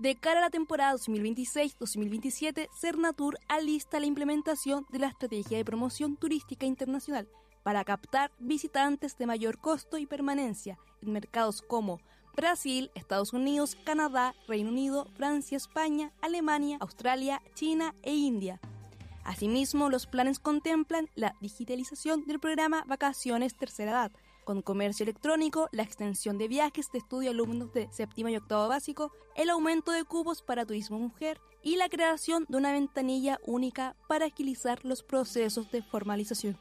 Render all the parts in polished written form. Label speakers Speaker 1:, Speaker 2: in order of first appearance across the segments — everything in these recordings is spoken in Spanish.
Speaker 1: De cara a la temporada 2026-2027, Cernatur alista la implementación de la Estrategia de Promoción Turística Internacional para captar visitantes de mayor costo y permanencia en mercados como Brasil, Estados Unidos, Canadá, Reino Unido, Francia, España, Alemania, Australia, China e India. Asimismo, los planes contemplan la digitalización del programa Vacaciones Tercera Edad, con comercio electrónico, la extensión de viajes de estudio a alumnos de séptimo y octavo básico, el aumento de cupos para turismo mujer y la creación de una ventanilla única para agilizar los procesos de formalización.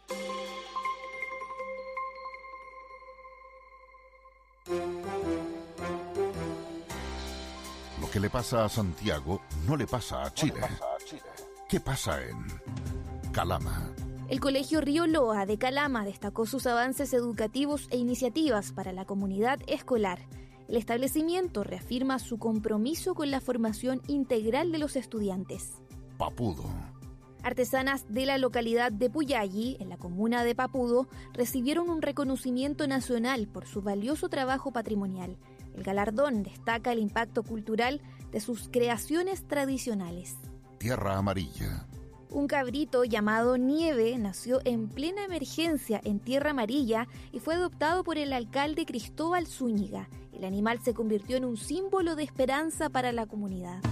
Speaker 2: Lo que le pasa a Santiago no le pasa a Chile. ¿Qué pasa en Calama?
Speaker 3: El Colegio Río Loa de Calama destacó sus avances educativos e iniciativas para la comunidad escolar. El establecimiento reafirma su compromiso con la formación integral de los estudiantes.
Speaker 2: Papudo.
Speaker 3: Artesanas de la localidad de Puyalli, en la comuna de Papudo, recibieron un reconocimiento nacional por su valioso trabajo patrimonial. El galardón destaca el impacto cultural de sus creaciones tradicionales.
Speaker 2: Tierra Amarilla.
Speaker 3: Un cabrito llamado Nieve nació en plena emergencia en Tierra Amarilla y fue adoptado por el alcalde Cristóbal Zúñiga. El animal se convirtió en un símbolo de esperanza para la comunidad.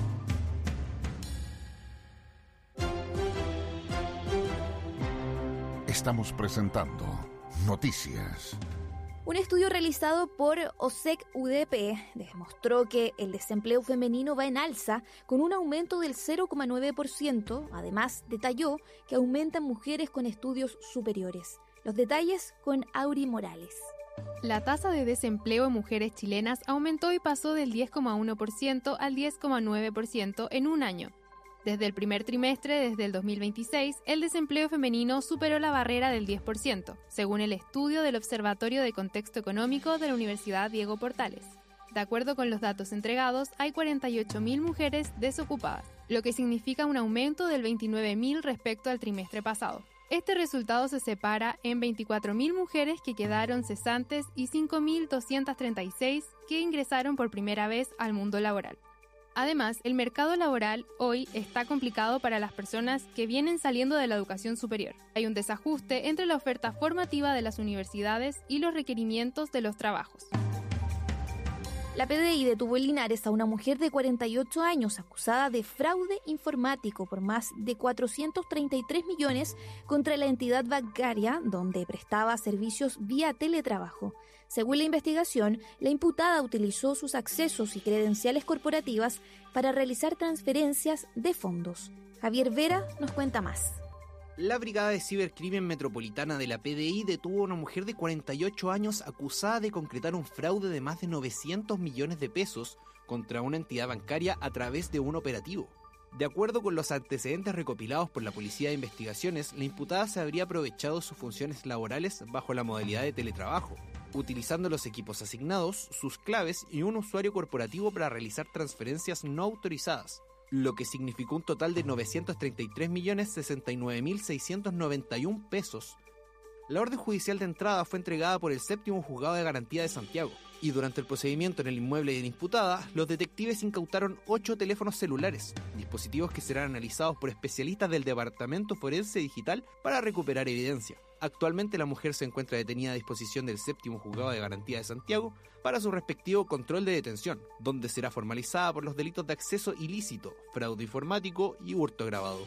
Speaker 2: Estamos presentando Noticias.
Speaker 3: Un estudio realizado por OSEC UDP demostró que el desempleo femenino va en alza con un aumento del 0,9%. Además, detalló que aumentan mujeres con estudios superiores. Los detalles con Auri Morales.
Speaker 4: La tasa de desempleo en mujeres chilenas aumentó y pasó del 10,1% al 10,9% en un año. Desde el primer trimestre desde el 2026, el desempleo femenino superó la barrera del 10%, según el estudio del Observatorio de Contexto Económico de la Universidad Diego Portales. De acuerdo con los datos entregados, hay 48.000 mujeres desocupadas, lo que significa un aumento del 29.000 respecto al trimestre pasado. Este resultado se separa en 24.000 mujeres que quedaron cesantes y 5.236 que ingresaron por primera vez al mundo laboral. Además, el mercado laboral hoy está complicado para las personas que vienen saliendo de la educación superior. Hay un desajuste entre la oferta formativa de las universidades y los requerimientos de los trabajos.
Speaker 3: La PDI detuvo en Linares a una mujer de 48 años acusada de fraude informático por más de 433 millones contra la entidad bancaria donde prestaba servicios vía teletrabajo. Según la investigación, la imputada utilizó sus accesos y credenciales corporativas para realizar transferencias de fondos. Javier Vera nos cuenta más.
Speaker 5: La Brigada de Cibercrimen Metropolitana de la PDI detuvo a una mujer de 48 años acusada de concretar un fraude de más de 900 millones de pesos contra una entidad bancaria a través de un operativo. De acuerdo con los antecedentes recopilados por la Policía de Investigaciones, la imputada se habría aprovechado sus funciones laborales bajo la modalidad de teletrabajo, utilizando los equipos asignados, sus claves y un usuario corporativo para realizar transferencias no autorizadas, lo que significó un total de 933.069.691 pesos. La orden judicial de entrada fue entregada por el Séptimo Juzgado de Garantía de Santiago, y durante el procedimiento en el inmueble de la imputada, los detectives incautaron 8 teléfonos celulares, dispositivos que serán analizados por especialistas del Departamento Forense Digital para recuperar evidencia. Actualmente la mujer se encuentra detenida a disposición del Séptimo Juzgado de Garantía de Santiago para su respectivo control de detención, donde será formalizada por los delitos de acceso ilícito, fraude informático y hurto agravado.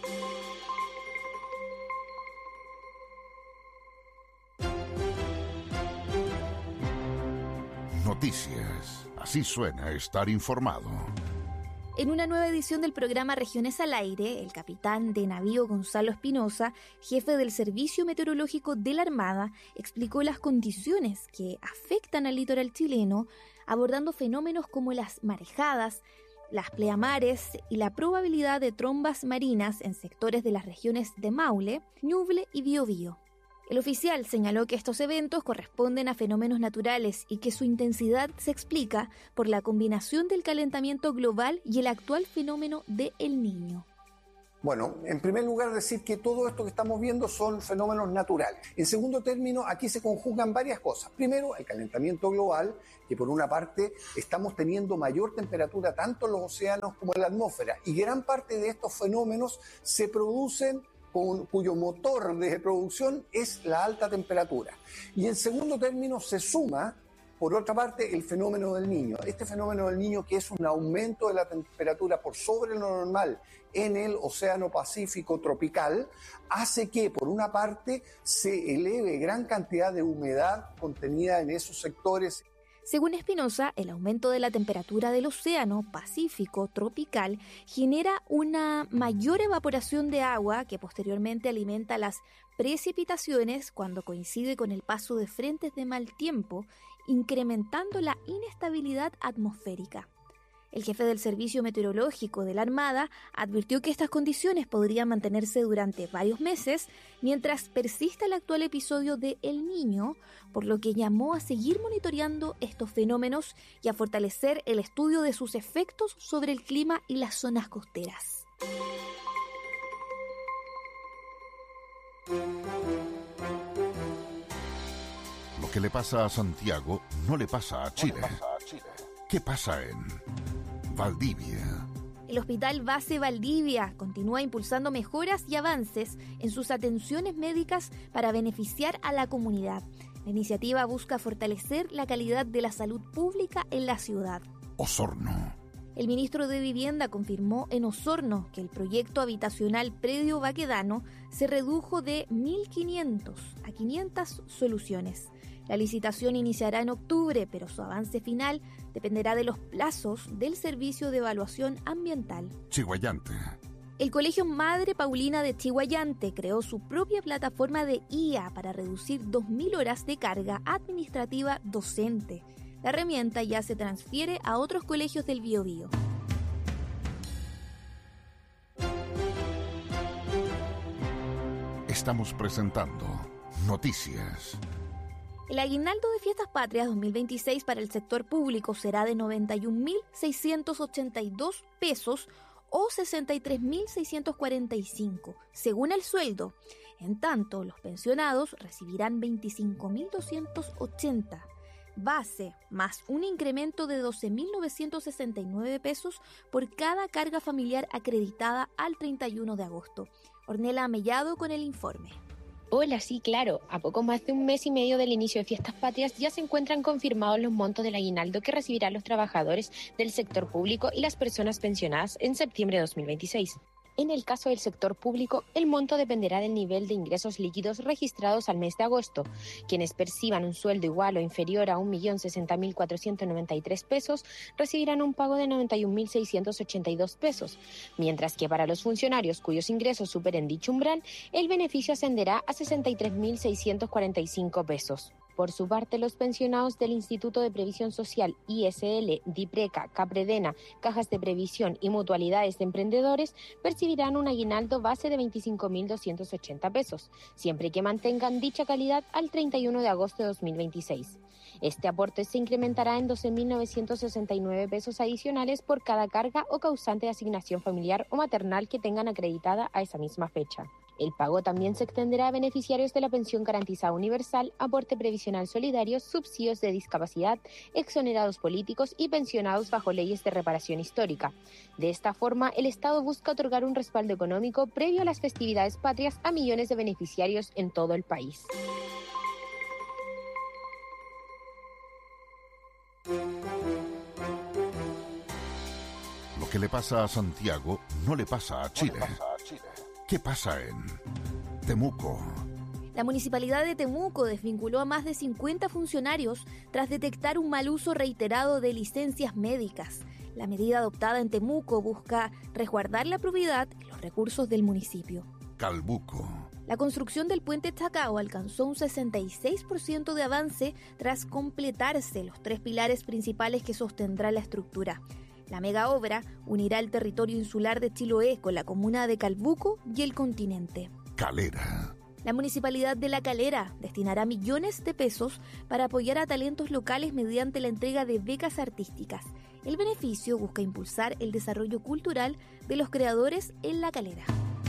Speaker 2: Noticias. Así suena estar informado.
Speaker 3: En una nueva edición del programa Regiones al Aire, el capitán de navío Gonzalo Espinosa, jefe del Servicio Meteorológico de la Armada, explicó las condiciones que afectan al litoral chileno, abordando fenómenos como las marejadas, las pleamares y la probabilidad de trombas marinas en sectores de las regiones de Maule, Ñuble y Biobío. El oficial señaló que estos eventos corresponden a fenómenos naturales y que su intensidad se explica por la combinación del calentamiento global y el actual fenómeno de El Niño.
Speaker 6: Bueno, en primer lugar decir que todo esto que estamos viendo son fenómenos naturales. En segundo término, aquí se conjugan varias cosas. Primero, el calentamiento global, que por una parte estamos teniendo mayor temperatura tanto en los océanos como en la atmósfera, y gran parte de estos fenómenos se producen cuyo motor de producción es la alta temperatura. Y en segundo término se suma, por otra parte, el fenómeno del Niño. Este fenómeno del Niño, que es un aumento de la temperatura por sobre lo normal en el Océano Pacífico tropical, hace que, por una parte, se eleve gran cantidad de humedad contenida en esos sectores.
Speaker 3: Según Espinosa, el aumento de la temperatura del Océano Pacífico tropical genera una mayor evaporación de agua que posteriormente alimenta las precipitaciones cuando coincide con el paso de frentes de mal tiempo, incrementando la inestabilidad atmosférica. El jefe del Servicio Meteorológico de la Armada advirtió que estas condiciones podrían mantenerse durante varios meses mientras persista el actual episodio de El Niño, por lo que llamó a seguir monitoreando estos fenómenos y a fortalecer el estudio de sus efectos sobre el clima y las zonas costeras.
Speaker 2: Lo que le pasa a Santiago no le pasa a Chile. ¿Qué pasa en Valdivia?
Speaker 3: El Hospital Base Valdivia continúa impulsando mejoras y avances en sus atenciones médicas para beneficiar a la comunidad. La iniciativa busca fortalecer la calidad de la salud pública en la ciudad.
Speaker 2: Osorno.
Speaker 3: El ministro de Vivienda confirmó en Osorno que el proyecto habitacional Predio Baquedano se redujo de 1.500 a 500 soluciones. La licitación iniciará en octubre, pero su avance final dependerá de los plazos del Servicio de Evaluación Ambiental.
Speaker 2: Chiguayante.
Speaker 3: El Colegio Madre Paulina de Chiguayante creó su propia plataforma de IA para reducir 2.000 horas de carga administrativa docente. La herramienta ya se transfiere a otros colegios del Biobío.
Speaker 2: Estamos presentando Noticias.
Speaker 3: El aguinaldo de Fiestas Patrias 2026 para el sector público será de 91.682 pesos o 63.645, según el sueldo. En tanto, los pensionados recibirán 25.280, base, más un incremento de 12.969 pesos por cada carga familiar acreditada al 31 de agosto. Ornella Mellado con el informe.
Speaker 7: Hola, sí, claro. A poco más de un mes y medio del inicio de Fiestas Patrias ya se encuentran confirmados los montos del aguinaldo que recibirán los trabajadores del sector público y las personas pensionadas en septiembre de 2026. En el caso del sector público, el monto dependerá del nivel de ingresos líquidos registrados al mes de agosto. Quienes perciban un sueldo igual o inferior a 1.060.493 pesos recibirán un pago de 91.682 pesos, mientras que para los funcionarios cuyos ingresos superen dicho umbral, el beneficio ascenderá a 63.645 pesos. Por su parte, los pensionados del Instituto de Previsión Social, ISL, DIPRECA, CAPREDENA, Cajas de Previsión y Mutualidades de Emprendedores percibirán un aguinaldo base de 25.280 pesos, siempre que mantengan dicha calidad al 31 de agosto de 2026. Este aporte se incrementará en 12.969 pesos adicionales por cada carga o causante de asignación familiar o maternal que tengan acreditada a esa misma fecha. El pago también se extenderá a beneficiarios de la pensión garantizada universal, aporte previsional solidario, subsidios de discapacidad, exonerados políticos y pensionados bajo leyes de reparación histórica. De esta forma, el Estado busca otorgar un respaldo económico previo a las festividades patrias a millones de beneficiarios en todo el país.
Speaker 2: Lo que le pasa a Santiago no le pasa a Chile. ¿Qué pasa en Temuco?
Speaker 3: La Municipalidad de Temuco desvinculó a más de 50 funcionarios tras detectar un mal uso reiterado de licencias médicas. La medida adoptada en Temuco busca resguardar la propiedad y los recursos del municipio.
Speaker 2: Calbuco.
Speaker 3: La construcción del puente Chacao alcanzó un 66% de avance tras completarse los 3 pilares principales que sostendrán la estructura. La mega obra unirá el territorio insular de Chiloé con la comuna de Calbuco y el continente.
Speaker 2: Calera.
Speaker 3: La Municipalidad de La Calera destinará millones de pesos para apoyar a talentos locales mediante la entrega de becas artísticas. El beneficio busca impulsar el desarrollo cultural de los creadores en La Calera.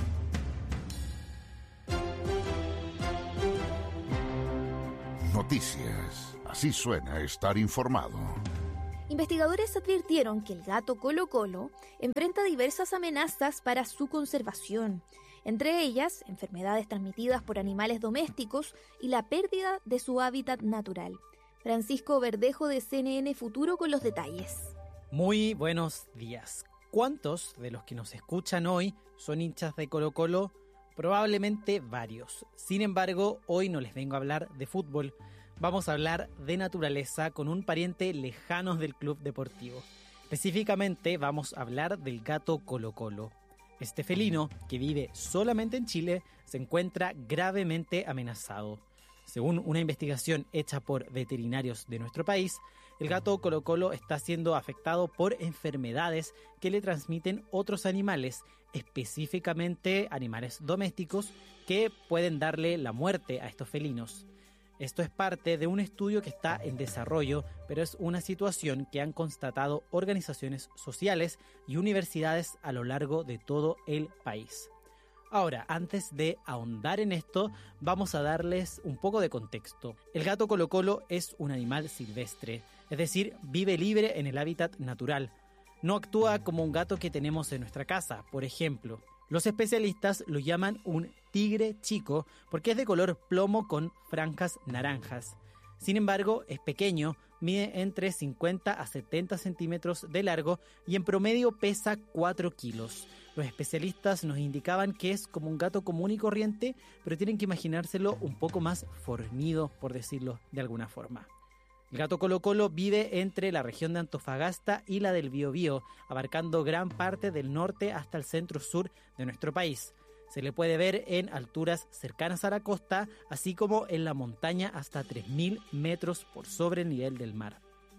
Speaker 2: Noticias. Así suena estar informado.
Speaker 3: Investigadores advirtieron que el gato Colo-Colo enfrenta diversas amenazas para su conservación, entre ellas enfermedades transmitidas por animales domésticos y la pérdida de su hábitat natural. Francisco Verdejo de CNN Futuro con los detalles.
Speaker 8: Muy buenos días. ¿Cuántos de los que nos escuchan hoy son hinchas de Colo-Colo? Probablemente varios. Sin embargo, hoy no les vengo a hablar de fútbol. Vamos a hablar de naturaleza con un pariente lejano del club deportivo. Específicamente vamos a hablar del gato Colo-Colo. Este felino, que vive solamente en Chile, se encuentra gravemente amenazado. Según una investigación hecha por veterinarios de nuestro país, el gato Colo-Colo está siendo afectado por enfermedades que le transmiten otros animales, específicamente animales domésticos, que pueden darle la muerte a estos felinos. Esto es parte de un estudio que está en desarrollo, pero es una situación que han constatado organizaciones sociales y universidades a lo largo de todo el país. Ahora, antes de ahondar en esto, vamos a darles un poco de contexto. El gato Colo-Colo es un animal silvestre, es decir, vive libre en el hábitat natural. No actúa como un gato que tenemos en nuestra casa, por ejemplo. Los especialistas lo llaman un tigre chico porque es de color plomo con franjas naranjas. Sin embargo, es pequeño, mide entre 50 a 70 centímetros de largo y en promedio pesa 4 kilos. Los especialistas nos indicaban que es como un gato común y corriente, pero tienen que imaginárselo un poco más fornido, por decirlo de alguna forma. El gato Colo-Colo vive entre la región de Antofagasta y la del Biobío, abarcando gran parte del norte hasta el centro-sur de nuestro país. Se le puede ver en alturas cercanas a la costa, así como en la montaña hasta 3.000 metros por sobre el nivel del mar.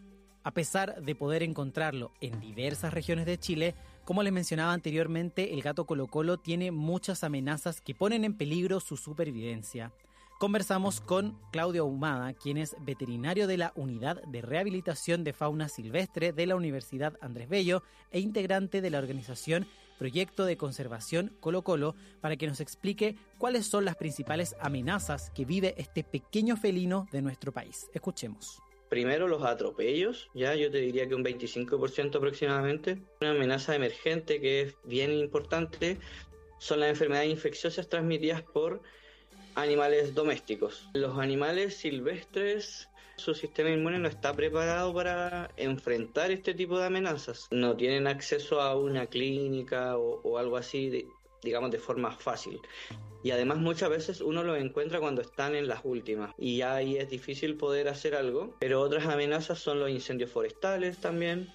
Speaker 8: A pesar de poder encontrarlo en diversas regiones de Chile, como les mencionaba anteriormente, el gato Colo-Colo tiene muchas amenazas que ponen en peligro su supervivencia. Conversamos con Claudio Ahumada, quien es veterinario de la Unidad de Rehabilitación de Fauna Silvestre de la Universidad Andrés Bello e integrante de la organización Proyecto de Conservación Colo-Colo, para que nos explique cuáles son las principales amenazas que vive este pequeño felino de nuestro país. Escuchemos.
Speaker 9: Primero, los atropellos, ya yo te diría que un 25% aproximadamente. Una amenaza emergente que es bien importante son las enfermedades infecciosas transmitidas por animales domésticos. Los animales silvestres, su sistema inmune no está preparado para enfrentar este tipo de amenazas. No tienen acceso a una clínica o algo así, digamos, de forma fácil. Y además muchas veces uno los encuentra cuando están en las últimas. Y ya ahí es difícil poder hacer algo. Pero otras amenazas son los incendios forestales también.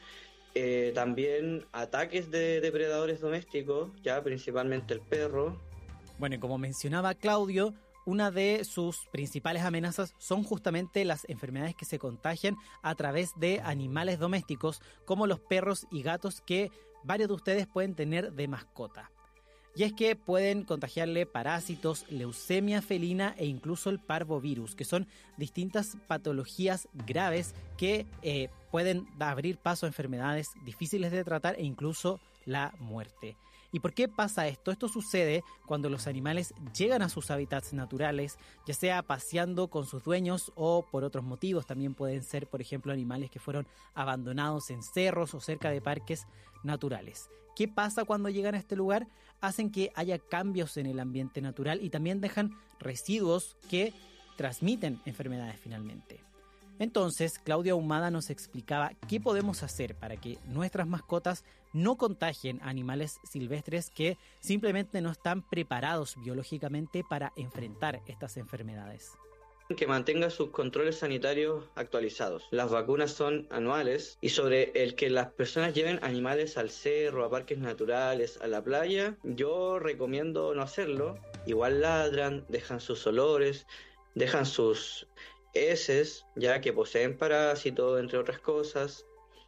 Speaker 9: También ataques de depredadores domésticos, ya principalmente el perro.
Speaker 8: Bueno, y como mencionaba Claudio, una de sus principales amenazas son justamente las enfermedades que se contagian a través de animales domésticos, como los perros y gatos que varios de ustedes pueden tener de mascota. Y es que pueden contagiarle parásitos, leucemia felina e incluso el parvovirus, que son distintas patologías graves que pueden abrir paso a enfermedades difíciles de tratar e incluso la muerte. ¿Y por qué pasa esto? Esto sucede cuando los animales llegan a sus hábitats naturales, ya sea paseando con sus dueños o por otros motivos. También pueden ser, por ejemplo, animales que fueron abandonados en cerros o cerca de parques naturales. ¿Qué pasa cuando llegan a este lugar? Hacen que haya cambios en el ambiente natural y también dejan residuos que transmiten enfermedades finalmente. Entonces, Claudia Ahumada nos explicaba qué podemos hacer para que nuestras mascotas no contagien a animales silvestres que simplemente no están preparados biológicamente para enfrentar estas enfermedades.
Speaker 9: Que mantenga sus controles sanitarios actualizados. Las vacunas son anuales y sobre el que las personas lleven animales al cerro, a parques naturales, a la playa, yo recomiendo no hacerlo. Igual ladran, dejan sus olores, dejan sus heces, ya que poseen parásitos, entre otras cosas,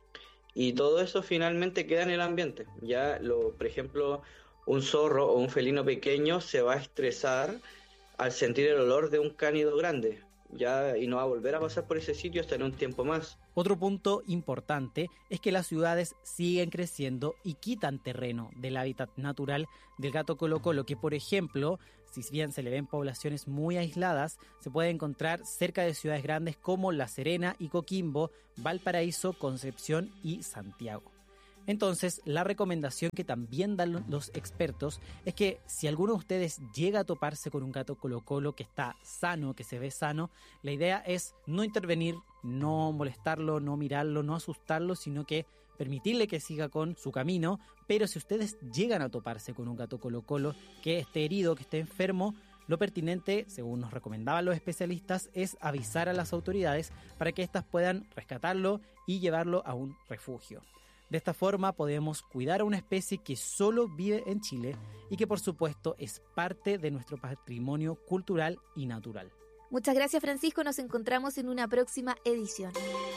Speaker 9: y todo eso finalmente queda en el ambiente. Por ejemplo, un zorro o un felino pequeño se va a estresar al sentir el olor de un cánido grande, ya, y no va a volver a pasar por ese sitio hasta en un tiempo más.
Speaker 8: Otro punto importante es que las ciudades siguen creciendo y quitan terreno del hábitat natural del gato colocolo, que por ejemplo, si bien se le ven poblaciones muy aisladas, se puede encontrar cerca de ciudades grandes como La Serena y Coquimbo, Valparaíso, Concepción y Santiago. Entonces, la recomendación que también dan los expertos es que si alguno de ustedes llega a toparse con un gato colocolo que está sano, que se ve sano, la idea es no intervenir, no molestarlo, no mirarlo, no asustarlo, sino que permitirle que siga con su camino. Pero si ustedes llegan a toparse con un gato colocolo que esté herido, que esté enfermo, lo pertinente, según nos recomendaban los especialistas, es avisar a las autoridades para que éstas puedan rescatarlo y llevarlo a un refugio. De esta forma podemos cuidar a una especie que solo vive en Chile y que por supuesto es parte de nuestro patrimonio cultural y natural.
Speaker 3: Muchas gracias, Francisco. Nos encontramos en una próxima edición.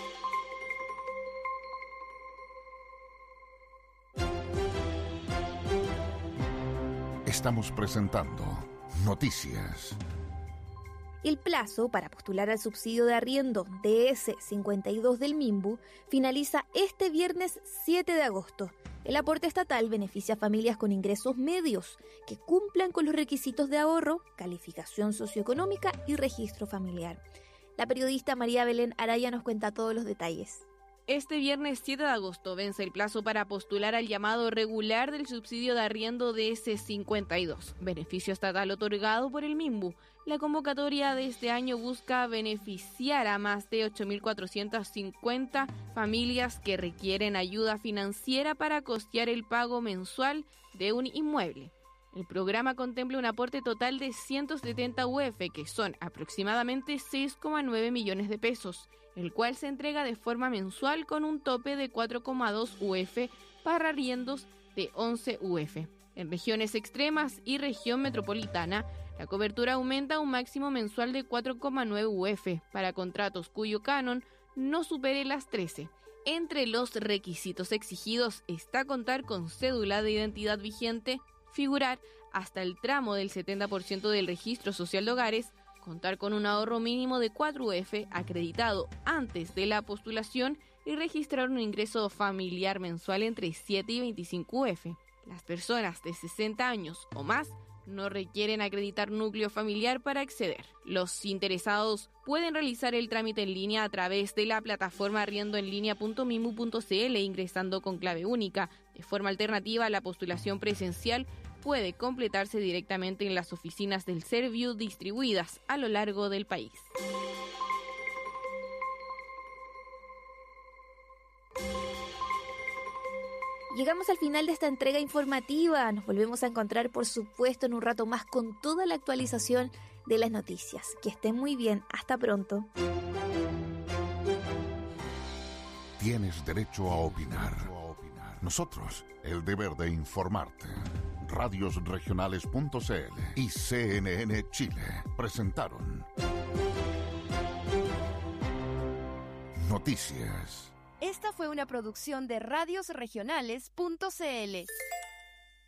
Speaker 2: Estamos presentando Noticias.
Speaker 3: El plazo para postular al subsidio de arriendo DS52 del MIMBU finaliza este viernes 7 de agosto. El aporte estatal beneficia a familias con ingresos medios que cumplan con los requisitos de ahorro, calificación socioeconómica y registro familiar. La periodista María Belén Araya nos cuenta todos los detalles.
Speaker 1: Este viernes 7 de agosto vence el plazo para postular al llamado regular del subsidio de arriendo DS52, beneficio estatal otorgado por el MIMBU. La convocatoria de este año busca beneficiar a más de 8.450 familias que requieren ayuda financiera para costear el pago mensual de un inmueble. El programa contempla un aporte total de 170 UF, que son aproximadamente 6,9 millones de pesos, el cual se entrega de forma mensual con un tope de 4,2 UF para arriendos de 11 UF. En regiones extremas y región metropolitana, la cobertura aumenta a un máximo mensual de 4,9 UF para contratos cuyo canon no supere las 13. Entre los requisitos exigidos está contar con cédula de identidad vigente, figurar hasta el tramo del 70% del registro social de hogares, contar con un ahorro mínimo de 4 UF acreditado antes de la postulación y registrar un ingreso familiar mensual entre 7 y 25 UF. Las personas de 60 años o más no requieren acreditar núcleo familiar para acceder. Los interesados pueden realizar el trámite en línea a través de la plataforma arriendoenlinea.mimbu.cl ingresando con clave única. De forma alternativa, la postulación presencial puede completarse directamente en las oficinas del Serviu distribuidas a lo largo del país.
Speaker 3: Llegamos al final de esta entrega informativa. Nos volvemos a encontrar, por supuesto, en un rato más con toda la actualización de las noticias. Que estén muy bien. Hasta pronto.
Speaker 2: Tienes derecho a opinar. Nosotros, el deber de informarte. Radiosregionales.cl y CNN Chile presentaron Noticias.
Speaker 10: Esta fue una producción de Radiosregionales.cl.